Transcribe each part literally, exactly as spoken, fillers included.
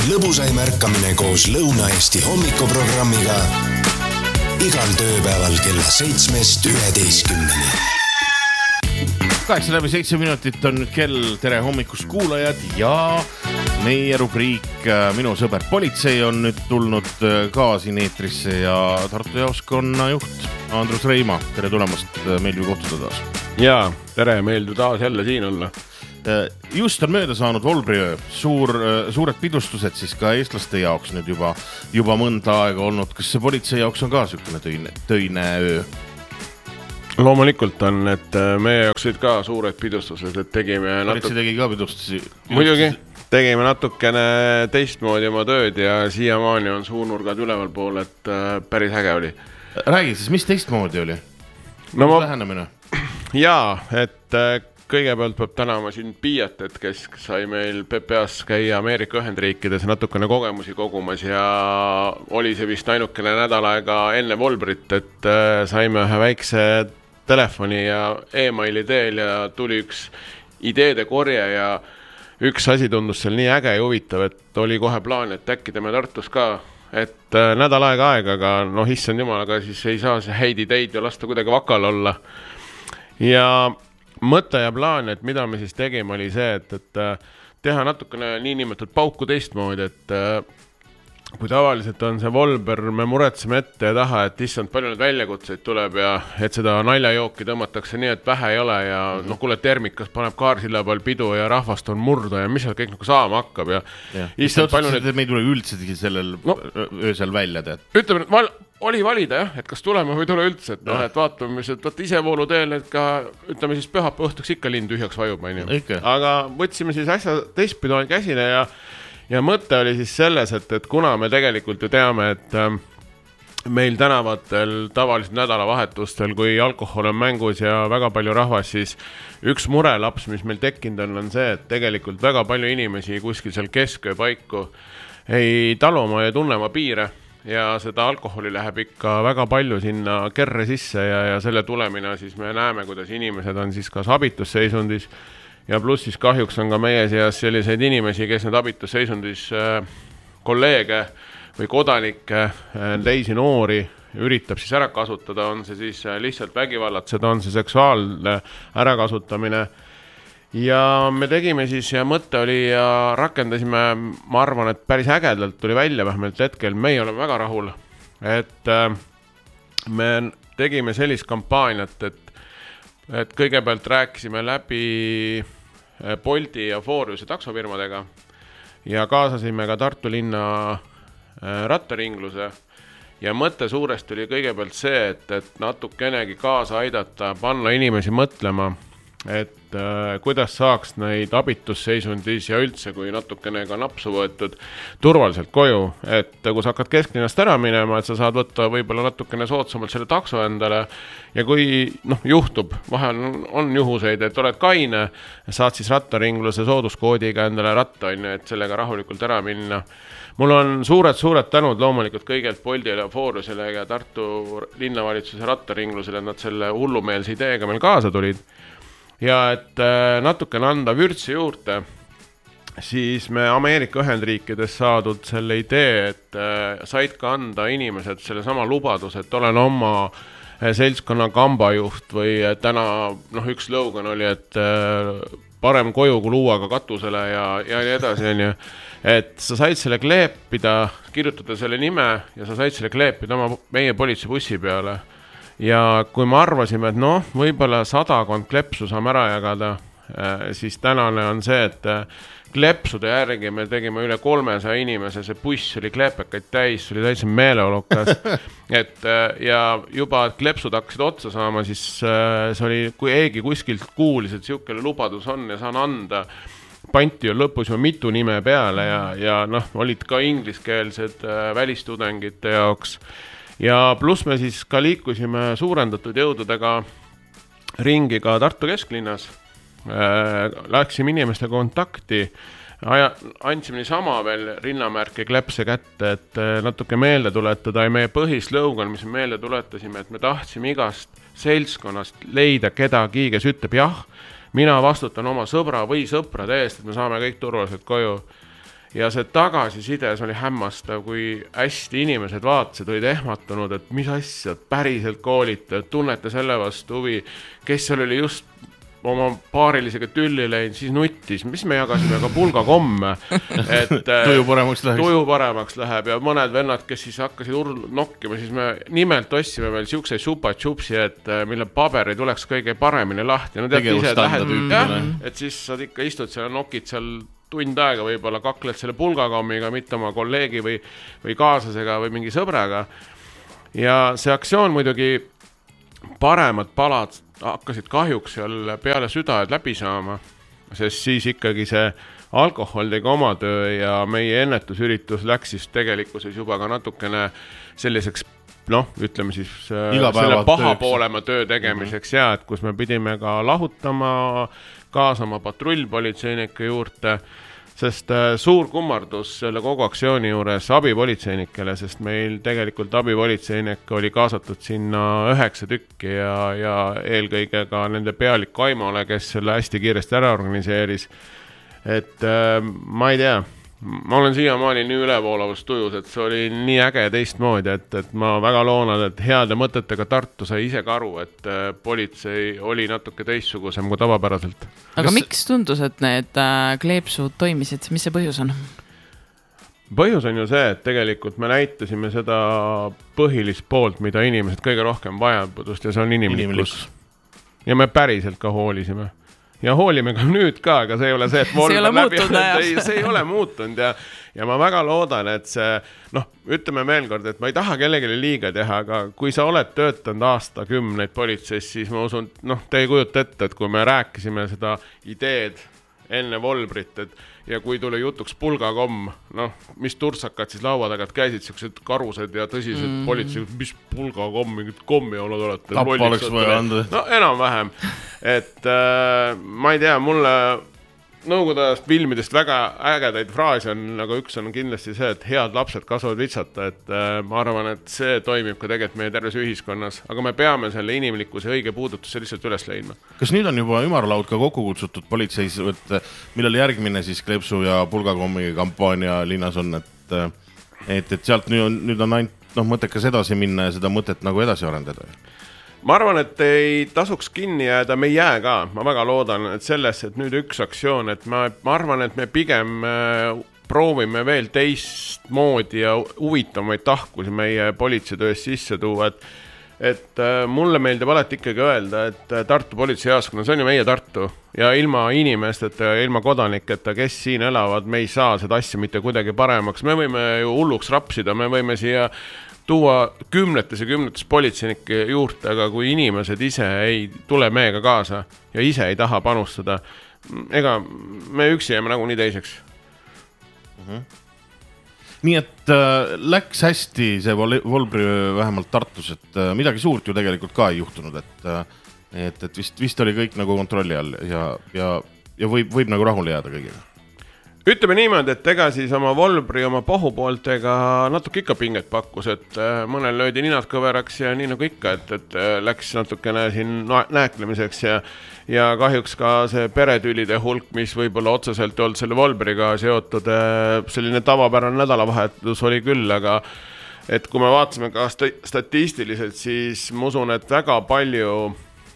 lõbusaim ärkamine koos Lõuna-Eesti hommikuprogrammiga igal tööpäeval kella seitsmest üheteistkümneni. kaheksa läbi seitse minutit on nüüd kell. Tere hommikust kuulajad ja meie rubriik Minu sõber politsei on nüüd tulnud ka siin eetrisse ja Tartu jaoskonna juht Andrus Reima. Tere tulemast, meeldiv kohtuda taas. Jaa, tere, meeldiv taas jälle siin olla. Just on mööda saanud Volbriöö, Suur, suured pidustused siis ka eestlaste jaoks nüüd juba, juba mõnda aega olnud. Kas see politsei jaoks on ka sükene töine, töine öö? Loomulikult on, et meie jaoks olid ka suured pidustused, et tegime politsei natuk... tegi ka pidustusi. Muidugi, tegime natukene teistmoodi oma tööd ja siiamaani on suunurgad üleval pool, et päris äge oli. Räägi siis, mis teistmoodi oli? No ma... lähenemine? Jaa, et kõigepealt peab tänama siin Piiat, et kes sai meil P P A-s käia Ameerika Ühendriikides natukene kogemusi kogumas ja oli see vist ainukene nädal aega enne Volbrit, et saime ühe väikse telefoni ja e-maili teel ja tuli üks ideede korje ja üks asi tundus seal nii äge ja huvitav, et oli kohe plaan, et äkki teeme Tartus ka, et nädal aega aega, aga noh, issand jumal, aga siis ei saa see häid ideid ja lasta kuidagi vakal olla. Ja mõte ja plaan, et mida me siis tegime, oli see, et, et teha natukene niinimetatud pauku teistmoodi, et kui tavaliselt on see Volber, me muretseme ette ja taha, et issand, palju need väljakutseid tuleb ja et seda naljajooki tõmmatakse nii, et vähe ei ole ja mm-hmm. noh, kuule termikas paneb Kaarsilla peal pidu ja rahvast on murda ja mis seal kõik nagu saama hakkab ja, ja. issand, palju need... Me ei tule üldse sellel no, öösel välja, tead. Ütleme, val... oli valida jah, et kas tuleme või tule üldse, et noh, et vaatame, mis, et vaat isevoolu teel, et ka ütleme siis pühapea õhtuks ikka lind tühjaks vajub, aga võtsime siis asja teistpidi käsile ja Ja mõte oli siis selles, et, et kuna me tegelikult ju teame, et äh, meil tänavatel tavaliselt nädalavahetustel, kui alkohol on mängus ja väga palju rahvas, siis üks murelaps, mis meil tekkinud on, on see, et tegelikult väga palju inimesi kuskil seal kesköö paiku ei taluma ja tunnema piire ja seda alkoholi läheb ikka väga palju sinna kerre sisse ja, ja selle tulemina siis me näeme, kuidas inimesed on siis kas abitusseisundis ja pluss siis kahjuks on ka meie seas selliseid inimesi, kes need abitusseisundis äh, kolleege või kodanikke, äh, teisi noori üritab siis ära kasutada, on see siis äh, lihtsalt vägivallatseda, on see seksuaalne ärakasutamine. Ja me tegime siis ja mõte oli ja rakendasime, ma arvan, et päris ägedalt tuli välja vähemalt hetkel, meie oleme väga rahul, et äh, me tegime sellist kampaaniat, et et kõigepealt rääkisime läbi Bolti ja Foriuse taksofirmadega ja kaasasime ka Tartu linna rattaringluse ja mõte suurest oli kõigepealt see, et, et natukenegi kaasa aidata, panna inimesi mõtlema, et äh, kuidas saaks neid abitusseisundis ja üldse, kui natukene ka napsu võetud turvaliselt koju, et kui sa hakkad kesklinnast ära minema, et sa saad võtta võib-olla natukene soodsamalt selle takso endale ja kui noh, juhtub, vahel on, on juhuseid, et oled kaine, saad siis rattaringluse sooduskoodiga endale ratta, et sellega rahulikult ära minna. Mul on suured-suured tänud loomulikult kõigelt Boltile ja Foriusele ja Tartu linnavalitsuse rattaringlusele, et nad selle hullumeelse ideega meil kaasa tulid. Ja et äh, natukene anda vürtsi juurde, siis me Ameerika Ühendriikides saadud selle idee, et äh, said ka anda inimesed selle sama lubadus, et olen oma äh, seltskonna kambajuht või äh, täna noh, üks slogan oli, et äh, parem koju kui luuaga katusele ja, ja nii edasi, on ju. Et sa said selle kleepida, kirjutada selle nime ja sa said selle kleepida oma meie politseibussi peale. Ja kui me arvasime, et noh, võib-olla sadakond klepsu saame ära jagada, siis tänane on see, et klepsude järgi me tegime üle kolmesaja inimese, see buss oli klepekaid täis, oli täitsa meeleolukas, et ja juba klepsud hakkasid otsa saama, siis see oli, kui eegi kuskilt kuulis, et siukene lubadus on ja saan anda, panti ju lõpus ju mitu nime peale ja, ja noh, olid ka ingliskeelsed välistudengite jaoks. Ja pluss me siis ka liikusime suurendatud jõududega ringi ka Tartu kesklinnas. Läksime inimeste kontakti, andsime niisama veel rinnamärke klepse kätte, et natuke meelde tuletada ja meie põhislõugan, mis me meelde tuletasime, et me tahtsime igast seltskonnast leida kedagi, kes ütleb jah, mina vastutan oma sõbra või sõprade eest, et me saame kõik turvaliselt koju. ja see tagasisides oli hämmastav, kui hästi inimesed vaatasid, olid ehmatunud, et mis asja, päriselt koolite, tunnete selle vastu huvi, kes seal oli just oma paarilisega tülli läinud, siis nuttis, mis me jagasime ka pulgakomme, et tuju paremaks läheb. tuju paremaks läheb ja mõned vennad, kes siis hakkasid url nokkima, siis me nimelt ossime veel siukseid supa-tšupsi, et mille paberi tuleks kõige paremini lahti. No tead, ise lähed, jah, et siis saad ikka istud seal, nokid seal tund aega, võib-olla kakled selle pulgakommiga, mitte oma kolleegi või, või kaaslasega või mingi sõbraga. Ja see aktsioon muidugi paremad palad hakkasid kahjuks seal peale südaööd läbi saama, sest siis ikkagi see alkohol tegi oma töö ja meie ennetusüritus läks siis tegelikkuses juba ka natukene selliseks, noh, ütleme siis selle pahapoolema töö tegemiseks mm -hmm. ja et kus me pidime ka lahutama, kaasama patrullpolitseinike juurde, sest suur kummardus selle kogu aktsiooni juures abipolitseinikele, sest meil tegelikult abipolitseinik oli kaasatud sinna üheksa tükki ja, ja eelkõige ka nende pealik Aimole, kes selle hästi kiiresti ära organiseeris. Et äh, ma ei tea, ma olen siiamaani nii ülevoolavust tujus, et see oli nii äge teistmoodi, et, et ma väga loonan, et heade mõtetega Tartu sai ise ka aru, et äh, politsei oli natuke teistsugusem kui tavapäraselt. Aga Kas... miks tundus, et need äh, kleepsud toimisid? Mis see põhjus on? Põhjus on ju see, et tegelikult me näitasime seda põhilist poolt, mida inimesed kõige rohkem vajabudust ja see on inimlikkus. Ja me päriselt ka hoolisime. Ja hoolime ka nüüd ka, aga see ei ole see, et see ei ole muutunud, ei, see ei ole muutunud ja, ja ma väga loodan, et see, noh, ütleme veel kord, et ma ei taha kellegile liiga teha, aga kui sa oled töötanud aastakümneid politseis, siis ma usun, noh, te ei kujuta ette, et kui me rääkisime seda ideed enne Volbrit, et ja kui tuli jutuks pulgakomm, noh, mis tursakad siis laua tagant käisid, siuksed karused ja tõsised mm. politsei, mis pulgakomm, mingid kommi oled olete. Tappa oleks vaja anda. No enam vähem. Et äh, ma ei tea, mulle nõukogudajast filmidest väga ägedaid fraasi on, aga üks on kindlasti see, et head lapsed kasvavad vitsata, et äh, ma arvan, et see toimib ka tegelikult meie terves ühiskonnas, aga me peame selle inimlikkuse õige puudutuse lihtsalt üles leidma. Kas nüüd on juba ümarlaud ka kokku kutsutud politseis, et millal järgmine siis kleepsu ja pulgakommi kampaania linnas on, et, et, et sealt nüüd on, nüüd on ainult noh, mõttekas edasi minna ja seda mõtet nagu edasi arendada? Ma arvan, et ei tasuks kinni jääda, me ei jää ka. Ma väga loodan, et selles, et nüüd üks aktsioon, et ma, ma arvan, et me pigem proovime veel teist moodi ja huvitamaid tahkusi meie politseitöös sisse tuua, et, et mulle meeldib alati ikkagi öelda, et Tartu politseijaoskonna, see on ju meie Tartu ja ilma inimesteta ja ilma kodaniketa, kes siin elavad, me ei saa seda asja mitte kuidagi paremaks. Me võime ju hulluks rapsida, me võime siia tuua kümnetes ja kümnetes politseinike juurde, aga kui inimesed ise ei tule meiega kaasa ja ise ei taha panustada, ega me üksi jääme nagu nii teiseks. Uh-huh. Nii et äh, läks hästi see Volbri vähemalt Tartus, et äh, midagi suurt ju tegelikult ka ei juhtunud, et, äh, et, et vist, vist oli kõik nagu kontrolli all ja, ja, ja võib, võib nagu rahule jääda kõigile. Ütleme niimoodi, et ega siis oma Volbri oma pohupooltega natuke ikka pinget pakkus, et mõnel löödi ninad kõveraks ja nii nagu ikka, et, et läks natukene siin nääklemiseks ja, ja kahjuks ka see peretülide hulk, mis võib-olla otseselt olnud selle Volbriga seotud, selline tavapärane nädalavahetus oli küll, aga et kui me vaatasime ka statistiliselt, siis ma usun, et väga palju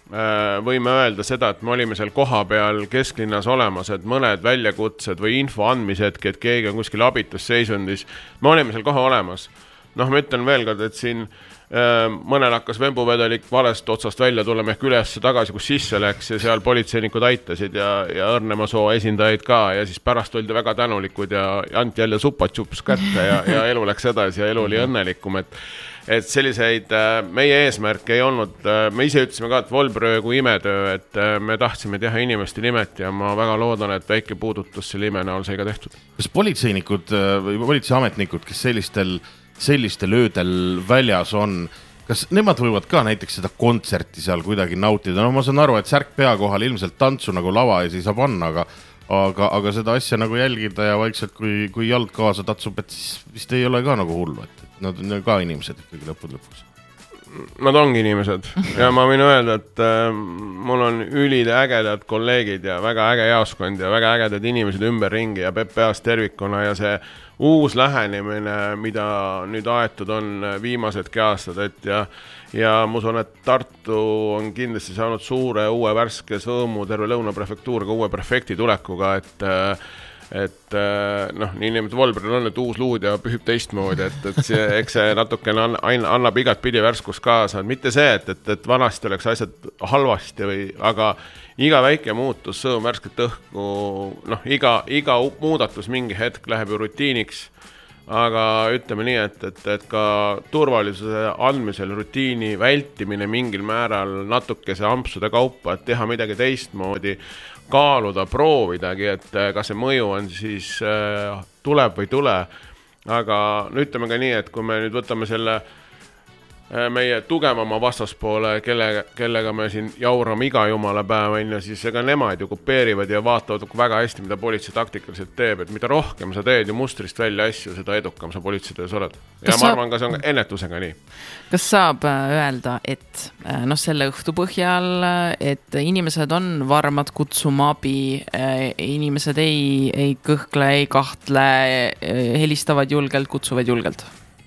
võime öelda seda, et me olime seal koha peal kesklinnas olemas, et mõned väljakutsed või info andmisetki, et keegi on kuskil abitusseisundis, me olime seal koha olemas. Noh, ma ütlen veel kord, et siin äh, mõnel hakkas vembuvedelik valest otsast välja tulema ehk üles tagasi, kus sisse läks ja seal politseinikud aitasid ja, ja õrnema soo esindajaid ka ja siis pärast oldi väga tänulikud ja anti jälle supatšups kätte ja, ja elu läks edasi ja elu oli õnnelikum, et et selliseid meie eesmärke ei olnud, me ise ütlesime ka, et Volbröö kui imetöö, et me tahtsime teha inimeste nimet ja ma väga loodan, et väike puudutus selle ime näol sai ka tehtud. Kas politseinikud või politseiametnikud, kes sellistel, sellistel öödel väljas on, kas nemad võivad ka näiteks seda kontserti seal kuidagi nautida? No ma saan aru, et särk pea kohal ilmselt tantsu nagu lava ees ei saa panna, aga Aga, aga seda asja nagu jälgida ja vaikselt, kui, kui jald kaasa tatsub, et siis vist ei ole ka nagu hullu, et, et nad on ka inimesed ikkagi lõpud lõpuks. Nad ongi inimesed ja ma võin öelda, et äh, mul on ülide ägedad kolleegid ja väga äge jaoskond ja väga ägedad inimesed ümber ringi ja P P A-s tervikuna ja see uus lähenemine, mida nüüd aetud on viimasedki aastad, et ja, ja ma usun, et Tartu on kindlasti saanud suure uue värske sõõmu terve Lõuna prefektuuriga uue prefekti tulekuga, et et noh, nii nimelt Volbril on nüüd uus luud ja pühib teistmoodi, et, et see, eks see natukene annab igat pidi värskust kaasa, mitte see, et, et, et vanasti oleks asjad halvasti või, aga iga väike muutus, sõõm värsket õhku, noh, iga, iga muudatus mingi hetk läheb ju rutiiniks, aga ütleme nii, et, et, et ka turvalisuse andmisel rutiini vältimine mingil määral natukese ampsude kaupa, et teha midagi teistmoodi, kaaluda, proovidagi, et kas see mõju on siis äh, tuleb või tule, aga no ütleme ka nii, et kui me nüüd võtame selle äh, meie tugevama vastaspoole, kelle, kellega me siin jaurame iga jumala päev, siis ega nemad ju kopeerivad ja vaatavad väga hästi, mida politsei taktikaliselt teeb, et mida rohkem sa teed ju mustrist välja asju, seda edukam sa politseitöös oled. Ja kas ma arvan, ka see on ennetusega nii. Kas saab öelda, et noh, selle õhtu põhjal, et inimesed on varmad kutsuma abi, inimesed ei, ei kõhkle, ei kahtle, helistavad julgelt, kutsuvad julgelt?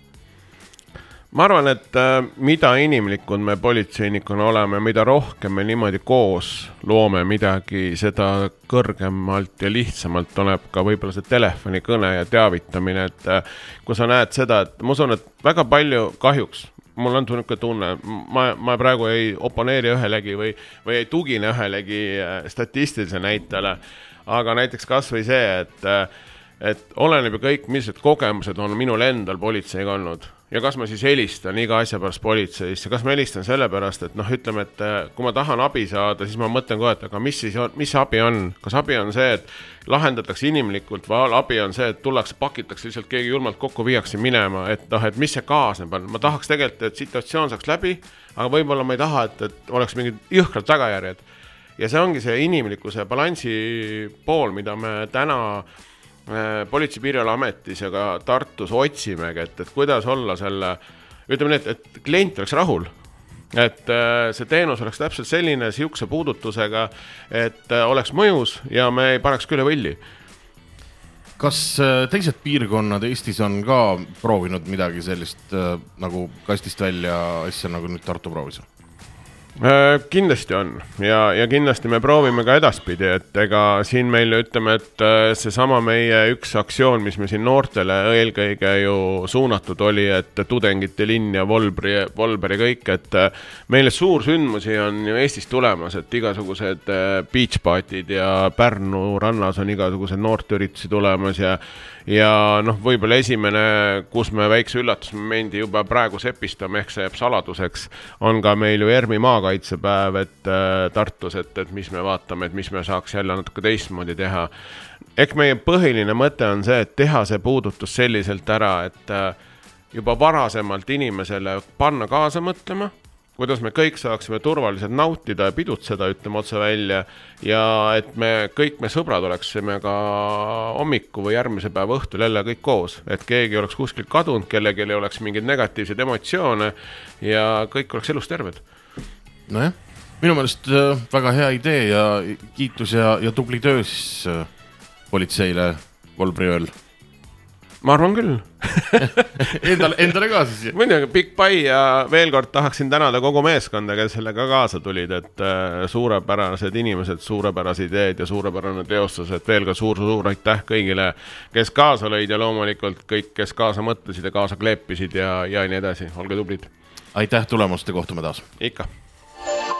Ma arvan, et mida inimlikud me politseinikuna oleme, mida rohkem me niimoodi koos loome midagi, seda kõrgemalt ja lihtsamalt tuleb ka võib-olla see telefonikõne ja teavitamine, et kui sa näed seda, et ma usun, et väga palju kahjuks, mul on tunne tunne, ma, ma praegu ei oponeeri ühelegi või, või ei tugine ühelegi statistilise näitele, aga näiteks kas või see, et, et oleneb ju kõik, millised kogemused on minul endal politseiga olnud. Ja kas ma siis helistan iga asja pärast politseisse, kas ma helistan sellepärast, et noh, ütleme, et kui ma tahan abi saada, siis ma mõtlen kohe, et aga mis siis on, mis abi on? Kas abi on see, et lahendatakse inimlikult või abi on see, et tullakse, pakitakse lihtsalt keegi julmalt kokku, viiakse minema, et noh, et mis see kaasneb on? Ma tahaks tegelikult, et situatsioon saaks läbi, aga võib-olla ma ei taha, et, et oleks mingid jõhkrad tagajärjed. Ja see ongi see inimlikkuse balansi pool, mida me täna Politsei- Piirivalveametis ja ka Tartus otsimegi, et, et kuidas olla selle, ütleme nii, et, et klient oleks rahul, et see teenus oleks täpselt selline siukse puudutusega, et oleks mõjus ja me ei paneks küle võlli. Kas teised piirkonnad Eestis on ka proovinud midagi sellist nagu kastist välja asja, nagu nüüd Tartu proovis? Kindlasti on ja, ja kindlasti me proovime ka edaspidi, et ega siin meil ütleme, et see sama meie üks aktsioon, mis me siin noortele eelkõige ju suunatud oli, et tudengite linn ja Volbri, Volberi kõik, et meile suur sündmusi on ju Eestis tulemas, et igasugused beachpartid ja Pärnu rannas on igasugused noorteüritusi tulemas ja ja noh, võib-olla esimene, kus me väikse üllatusmomendi juba praegu sepistame, ehk see jääb saladuseks, on ka meil ju Ermi maakaitsepäev, et äh, Tartus, et, et mis me vaatame, et mis me saaks jälle natuke teistmoodi teha. Ehk meie põhiline mõte on see, et teha see puudutus selliselt ära, et äh, juba varasemalt inimesele panna kaasa mõtlema, kuidas me kõik saaksime turvaliselt nautida ja pidutseda, ütleme otse välja, ja et me kõik me sõbrad oleksime ka hommiku või järgmise päeva õhtul jälle kõik koos, et keegi oleks kuskilt kadunud, kellegi ei oleks mingeid negatiivseid emotsioone ja kõik oleks elus terved. Nojah, minu meelest väga hea idee ja kiitus ja, ja tubli töö siis politseile Volbriööl. Ma arvan küll. endale, endale ka siis. Muidugi, Big Pai ja veel kord tahaksin tänada kogu meeskonda, kes sellega kaasa tulid, et suurepärased inimesed, suurepärased ideed ja suurepärane teostus, et veel ka suur-suur aitäh kõigile, kes kaasa lõid ja loomulikult kõik, kes kaasa mõtlesid ja kaasa kleepisid ja, ja nii edasi. Olge tublid. Aitäh tulemast ja kohtume taas. Ikka.